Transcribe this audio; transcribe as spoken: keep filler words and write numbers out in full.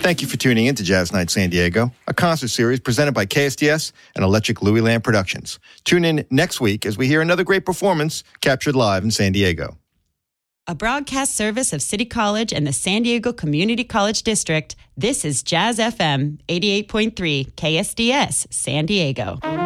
Thank you for tuning in to Jazz Night San Diego, a concert series presented by K S D S and Electric Louis Land Productions. Tune in next week as we hear another great performance captured live in San Diego. A broadcast service of City College and the San Diego Community College District, this is Jazz F M eighty-eight point three K S D S San Diego.